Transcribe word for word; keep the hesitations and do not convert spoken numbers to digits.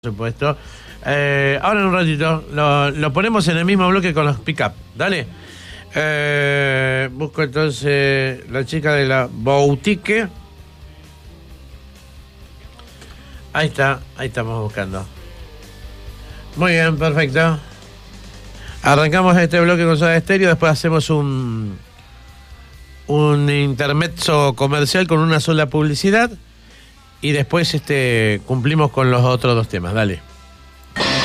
Por supuesto. Eh, ahora en un ratito lo, lo ponemos en el mismo bloque con los pick-up. Dale. Eh, busco entonces la chica de la boutique. Ahí está, ahí estamos buscando. Muy bien, perfecto. Arrancamos este bloque con Soda Stereo, después hacemos un un intermezzo comercial con una sola publicidad y después este cumplimos con los otros dos temas. Dale.